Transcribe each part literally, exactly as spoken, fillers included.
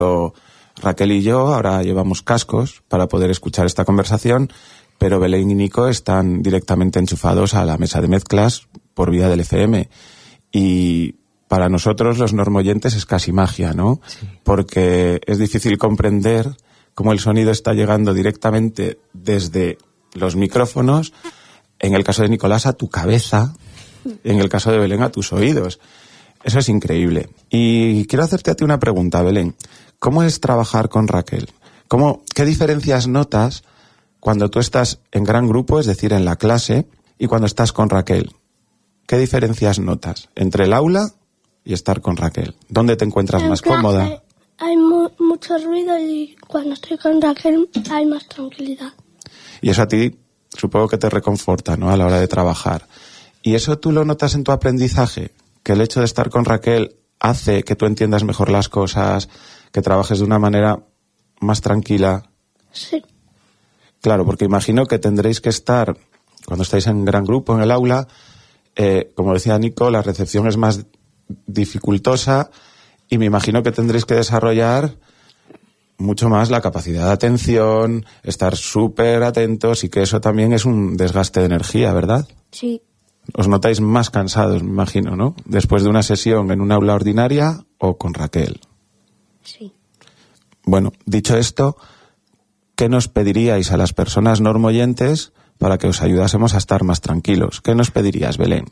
Raquel y yo ahora llevamos cascos para poder escuchar esta conversación, pero Belén y Nico están directamente enchufados a la mesa de mezclas por vía del F M. Y para nosotros los normoyentes es casi magia, ¿no? Sí. Porque es difícil comprender cómo el sonido está llegando directamente desde los micrófonos, en el caso de Nicolás a tu cabeza, y en el caso de Belén a tus oídos. Eso es increíble. Y quiero hacerte a ti una pregunta, Belén. ¿Cómo es trabajar con Raquel? ¿Cómo, qué diferencias notas cuando tú estás en gran grupo, es decir, en la clase, y cuando estás con Raquel? ¿Qué diferencias notas entre el aula y estar con Raquel? ¿Dónde te encuentras en más clase cómoda? Hay mu- mucho ruido y cuando estoy con Raquel hay más tranquilidad. Y eso a ti supongo que te reconforta, ¿no?, a la hora de trabajar. ¿Y eso tú lo notas en tu aprendizaje? Que el hecho de estar con Raquel hace que tú entiendas mejor las cosas, que trabajes de una manera más tranquila. Sí. Claro, porque imagino que tendréis que estar, cuando estáis en gran grupo en el aula, eh, como decía Nico, la recepción es más dificultosa y me imagino que tendréis que desarrollar mucho más la capacidad de atención, estar súper atentos, y que eso también es un desgaste de energía, ¿verdad? Sí. Os notáis más cansados, me imagino, ¿no? Después de una sesión en una aula ordinaria o con Raquel. Sí. Bueno, dicho esto, ¿qué nos pediríais a las personas normoyentes para que os ayudásemos a estar más tranquilos? ¿Qué nos pedirías, Belén?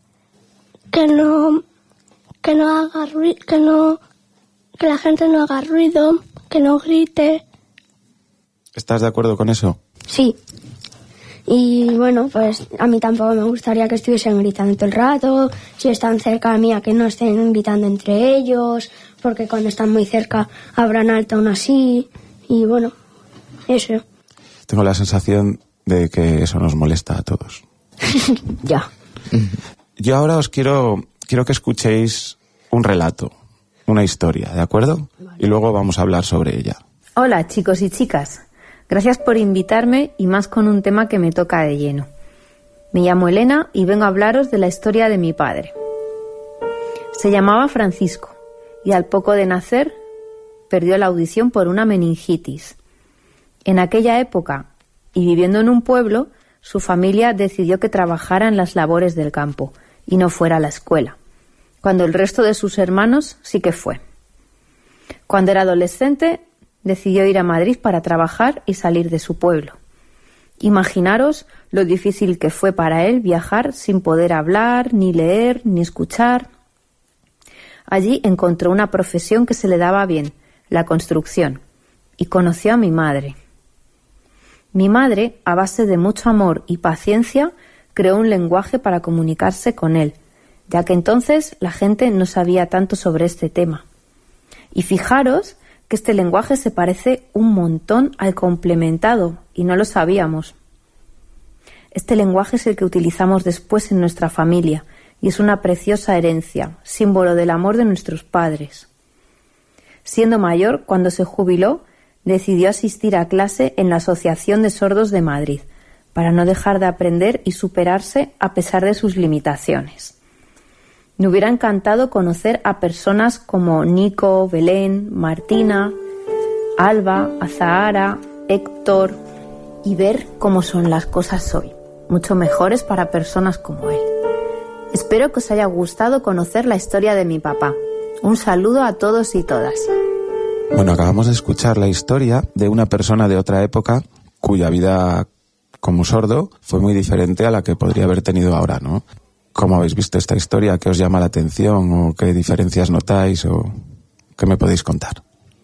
Que no, que no haga ruido, que no, que la gente no haga ruido, que no grite. ¿Estás de acuerdo con eso? Sí. Y bueno, pues a mí tampoco me gustaría que estuviesen gritando todo el rato, si están cerca de mí, a que no estén gritando entre ellos, porque cuando están muy cerca hablan alto aún así, y bueno, eso. Tengo la sensación de que eso nos molesta a todos. Ya. Yo ahora os quiero, quiero que escuchéis un relato, una historia, ¿de acuerdo? Vale. Y luego vamos a hablar sobre ella. Hola, chicos y chicas. Gracias por invitarme, y más con un tema que me toca de lleno. Me llamo Elena y vengo a hablaros de la historia de mi padre. Se llamaba Francisco y al poco de nacer perdió la audición por una meningitis. En aquella época, y viviendo en un pueblo, su familia decidió que trabajara en las labores del campo y no fuera a la escuela, cuando el resto de sus hermanos sí que fue. Cuando era adolescente, decidió ir a Madrid para trabajar y salir de su pueblo. Imaginaros lo difícil que fue para él viajar sin poder hablar, ni leer, ni escuchar. Allí encontró una profesión que se le daba bien, la construcción, y conoció a mi madre. Mi madre, a base de mucho amor y paciencia, creó un lenguaje para comunicarse con él, ya que entonces la gente no sabía tanto sobre este tema. Y fijaros que este lenguaje se parece un montón al complementado, y no lo sabíamos. Este lenguaje es el que utilizamos después en nuestra familia, y es una preciosa herencia, símbolo del amor de nuestros padres. Siendo mayor, cuando se jubiló, decidió asistir a clase en la Asociación de Sordos de Madrid, para no dejar de aprender y superarse a pesar de sus limitaciones. Me hubiera encantado conocer a personas como Nico, Belén, Martina, Alba, Azahara, Héctor, y ver cómo son las cosas hoy, mucho mejores para personas como él. Espero que os haya gustado conocer la historia de mi papá. Un saludo a todos y todas. Bueno, acabamos de escuchar la historia de una persona de otra época cuya vida como sordo fue muy diferente a la que podría haber tenido ahora, ¿no? ¿Cómo habéis visto esta historia? ¿Qué os llama la atención? ¿O qué diferencias notáis? ¿O qué me podéis contar?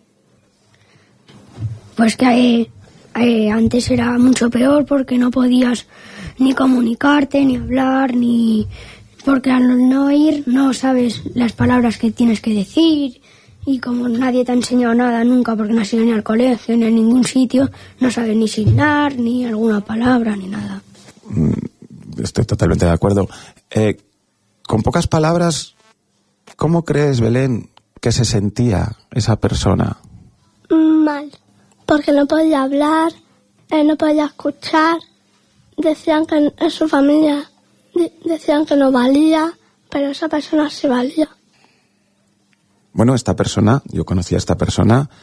Pues que eh, eh, antes era mucho peor porque no podías ni comunicarte, ni hablar, ni... Porque al no oír no sabes las palabras que tienes que decir, y como nadie te ha enseñado nada nunca porque no has ido ni al colegio ni a ningún sitio, no sabes ni signar, ni alguna palabra, ni nada. Estoy totalmente de acuerdo. Eh, con pocas palabras, ¿cómo crees, Belén, que se sentía esa persona? Mal, porque no podía hablar, eh, no podía escuchar. Decían que en, en su familia de, decían que no valía, pero esa persona sí valía. bueno, esta persona, yo conocí a esta persona